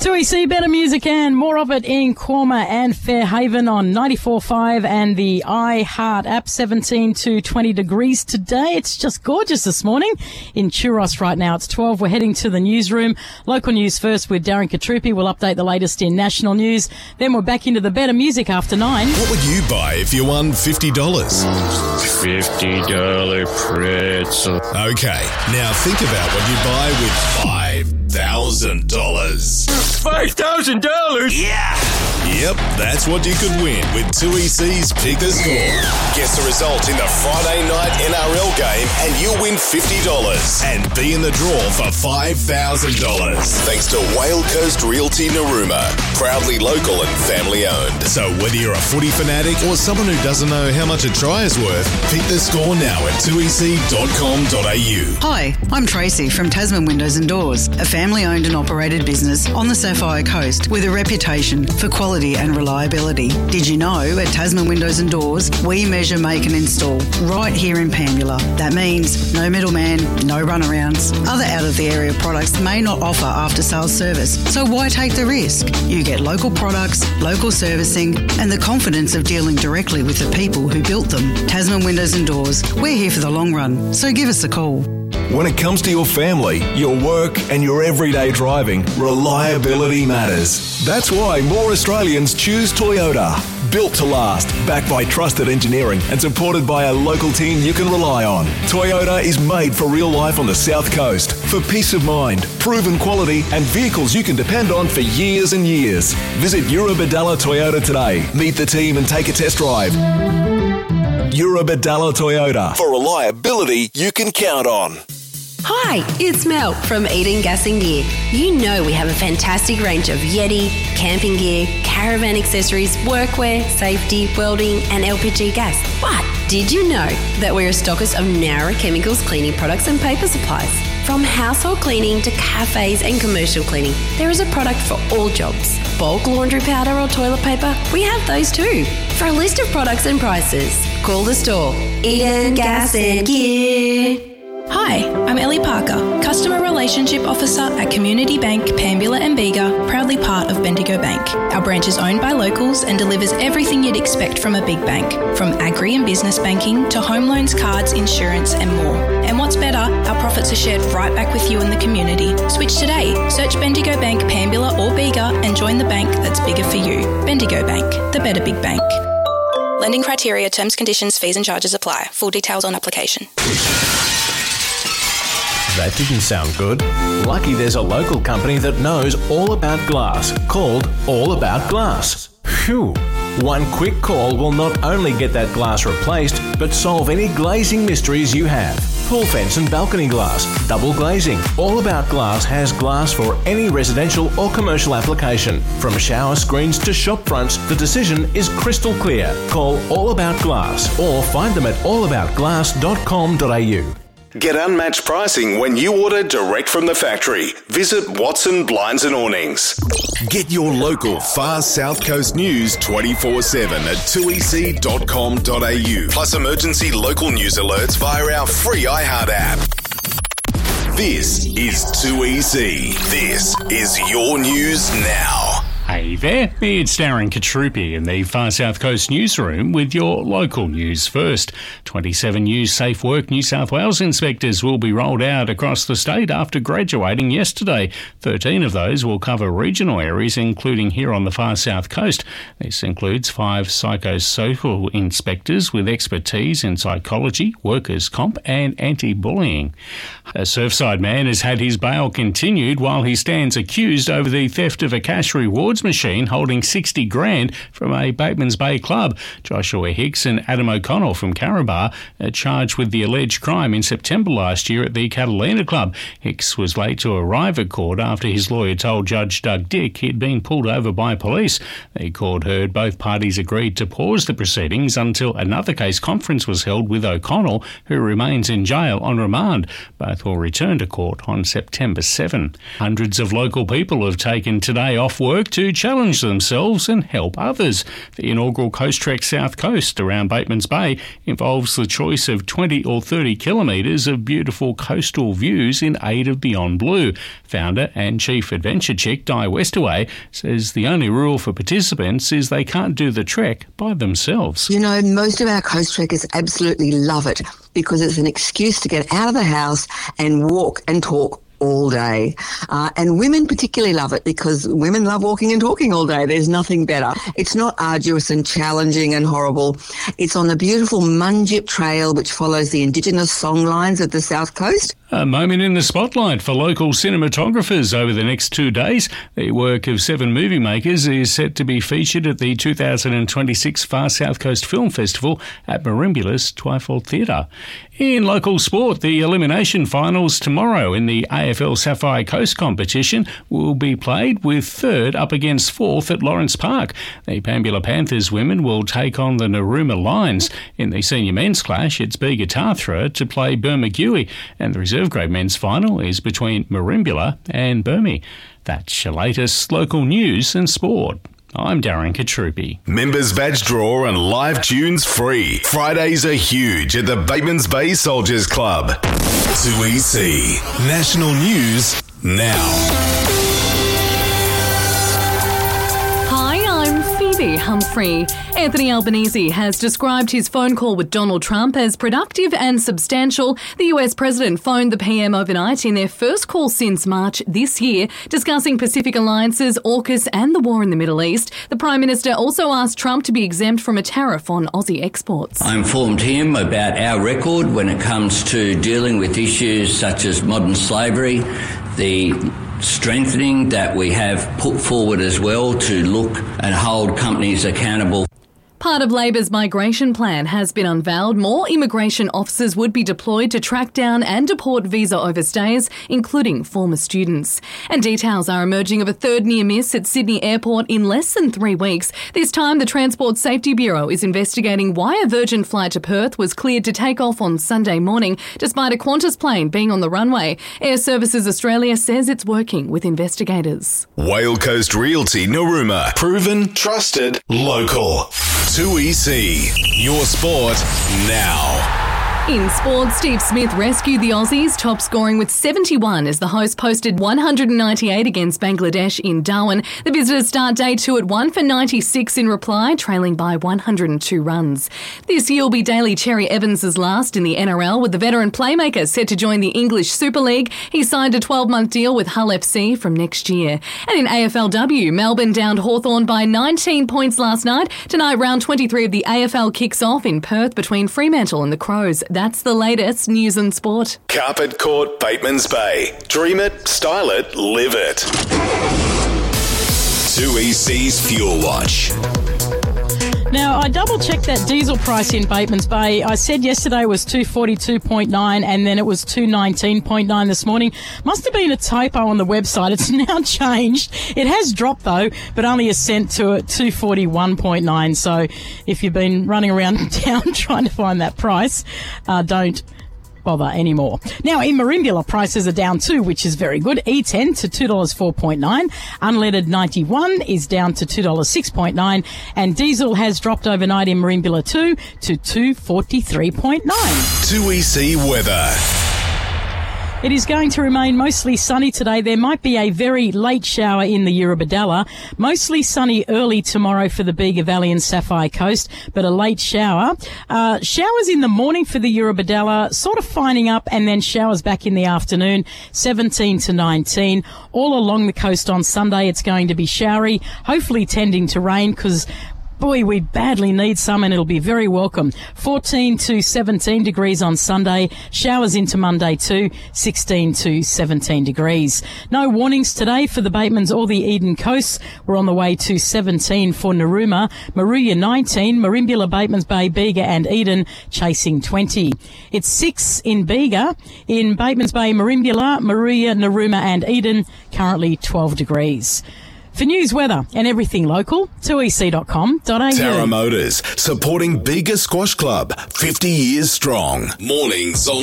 2EC, better music and more of it in Corma and Fairhaven on 94.5 and the iHeart app. 17 to 20 degrees today. It's just gorgeous this morning. In Churros right now, it's 12. We're heading to the newsroom. Local news first with Darren Katrupi. We'll update the latest in national news. Then we're back into the better music after 9. What would you buy if you won $50? $50 pretzel. Okay, now think about what you buy with $5,000. $5,000? Yeah! Yep, that's what you could win with 2EC's Pick the Score. Guess the result in the Friday night NRL game and you'll win $50 and be in the draw for $5,000. Thanks to Whale Coast Realty Narooma. Proudly local and family owned. So whether you're a footy fanatic or someone who doesn't know how much a try is worth, pick the score now at 2ec.com.au. Hi, I'm Tracy from Tasman Windows and Doors, a family-owned and operated business on the Sapphire Coast with a reputation for quality and reliability. Did you know at Tasman Windows and Doors, we measure, make and install right here in Pambula. That means no middleman, no runarounds. Other out-of-the-area products may not offer after-sales service, so why take the risk? You get local products, local servicing and the confidence of dealing directly with the people who built them. Tasman Windows and Doors, we're here for the long run, so give us a call. When it comes to your family, your work and your everyday driving, reliability matters. That's why more Australians choose Toyota. Built to last, backed by trusted engineering and supported by a local team you can rely on. Toyota is made for real life on the South Coast. For peace of mind, proven quality and vehicles you can depend on for years and years. Visit Eurobadalla Toyota today. Meet the team and take a test drive. Eurobadalla Toyota. For reliability you can count on. Hi, it's Mel from Eden Gas and Gear. You know we have a fantastic range of Yeti, camping gear, caravan accessories, workwear, safety, welding and LPG gas. But did you know that we're a stockist of Nowra Chemicals cleaning products and paper supplies? From household cleaning to cafes and commercial cleaning, there is a product for all jobs. Bulk laundry powder or toilet paper, we have those too. For a list of products and prices, call the store. Eden Gas and Gear. Hi, I'm Ellie Parker, Customer Relationship Officer at Community Bank, Pambula and Bega, proudly part of Bendigo Bank. Our branch is owned by locals and delivers everything you'd expect from a big bank, from agri and business banking to home loans, cards, insurance and more. And what's better, our profits are shared right back with you in the community. Switch today. Search Bendigo Bank, Pambula or Bega and join the bank that's bigger for you. Bendigo Bank, the better big bank. Lending criteria, terms, conditions, fees and charges apply. Full details on application. That didn't sound good. Lucky there's a local company that knows all about glass, called All About Glass. Phew. One quick call will not only get that glass replaced, but solve any glazing mysteries you have. Pool fence and balcony glass, double glazing. All About Glass has glass for any residential or commercial application. From shower screens to shop fronts, the decision is crystal clear. Call All About Glass or find them at allaboutglass.com.au. Get unmatched pricing when you order direct from the factory. Visit Watson Blinds and Awnings. Get your local far South Coast news 24/7 at 2ec.com.au. Plus emergency local news alerts via our free iHeart app. This is 2EC. This is your news now. Hey there, it's Darren Katrupi in the Far South Coast newsroom with your local news first. 27 new Safe Work New South Wales inspectors will be rolled out across the state after graduating yesterday. 13 of those will cover regional areas, including here on the Far South Coast. This includes 5 psychosocial inspectors with expertise in psychology, workers' comp and anti-bullying. A Surfside man has had his bail continued while he stands accused over the theft of a cash reward machine holding $60,000 from a Batemans Bay club. Joshua Hicks and Adam O'Connell from Carabar are charged with the alleged crime in September last year at the Catalina Club. Hicks was late to arrive at court after his lawyer told Judge Doug Dick he'd been pulled over by police. The court heard both parties agreed to pause the proceedings until another case conference was held with O'Connell, who remains in jail on remand. Both will return to court on September 7. Hundreds of local people have taken today off work to challenge themselves and help others. The inaugural Coast Trek South Coast around Bateman's Bay involves the choice of 20 or 30 kilometres of beautiful coastal views in aid of Beyond Blue. Founder and Chief Adventure Chick Di Westaway says the only rule for participants is they can't do the trek by themselves. You know, most of our coast trekkers absolutely love it because it's an excuse to get out of the house and walk and talk all day. And women particularly love it because women love walking and talking all day. There's nothing better. It's not arduous and challenging and horrible. It's on the beautiful Munjip Trail, which follows the Indigenous songlines of the South Coast. A moment in the spotlight for local cinematographers over the next 2 days. The work of 7 movie makers is set to be featured at the 2026 Far South Coast Film Festival at Marimbula's Twyford Theatre. In local sport, the elimination finals tomorrow in the AFL Sapphire Coast competition will be played with 3rd up against 4th at Lawrence Park. The Pambula Panthers women will take on the Narooma Lions. In the senior men's clash, it's Bega Tathra to play Bermagui, and the reserve grade men's final is between Marimbula and Burmy. That's your latest local news and sport. I'm Darren Katrupi. Members badge draw and live tunes free. Fridays are huge at the Bateman's Bay Soldiers Club. 2EC. National news now. Humphrey. Anthony Albanese has described his phone call with Donald Trump as productive and substantial. The US president phoned the PM overnight in their first call since March this year, discussing Pacific alliances, AUKUS and the war in the Middle East. The Prime Minister also asked Trump to be exempt from a tariff on Aussie exports. I informed him about our record when it comes to dealing with issues such as modern slavery, the strengthening that we have put forward as well to look and hold companies accountable. Part of Labor's migration plan has been unveiled. More immigration officers would be deployed to track down and deport visa overstays, including former students. And details are emerging of a third near miss at Sydney Airport in less than 3 weeks. This time, the Transport Safety Bureau is investigating why a Virgin flight to Perth was cleared to take off on Sunday morning, despite a Qantas plane being on the runway. Air Services Australia says it's working with investigators. Whale Coast Realty Narooma. Proven, trusted, local. 2EC. Your sport now. In sports, Steve Smith rescued the Aussies, top scoring with 71 as the host posted 198 against Bangladesh in Darwin. The visitors start day 2 at 1 for 96 in reply, trailing by 102 runs. This year will be Daly Cherry Evans' last in the NRL, with the veteran playmaker set to join the English Super League. He signed a 12-month deal with Hull FC from next year. And in AFLW, Melbourne downed Hawthorn by 19 points last night. Tonight, round 23 of the AFL kicks off in Perth between Fremantle and the Crows. That's the latest news and sport. Carpet Court, Bateman's Bay. Dream it, style it, live it. 2EC's Fuel Watch. Now, I double-checked that diesel price in Bateman's Bay. I said yesterday it was 242.9 and then it was 219.9 this morning. Must have been a typo on the website. It's now changed. It has dropped, though, but only a cent to 241.9. So if you've been running around town trying to find that price, don't bother anymore. Now, in Marimbula, prices are down too, which is very good. E10 to $2.04.9. Unleaded 91 is down to $2.06.9. And diesel has dropped overnight in Marimbula too to $2.43.9. 2EC weather. It is going to remain mostly sunny today. There might be a very late shower in the Eurobodalla. Mostly sunny early tomorrow for the Bega Valley and Sapphire Coast, but a late shower. Showers in the morning for the Eurobodalla, sort of fining up, and then showers back in the afternoon, 17 to 19. All along the coast on Sunday, it's going to be showery, hopefully tending to rain because boy, we badly need some, and it'll be very welcome. 14 to 17 degrees on Sunday. Showers into Monday too, 16 to 17 degrees. No warnings today for the Batemans or the Eden coasts. We're on the way to 17 for Narooma, Moruya 19, Marimbula, Batemans Bay, Bega and Eden chasing 20. It's 6 in Bega. In Batemans Bay, Marimbula, Moruya, Narooma and Eden, currently 12 degrees. For news, weather and everything local, 2ec.com.au. Tara Motors, supporting Bega Squash Club, 50 years strong. Mornings on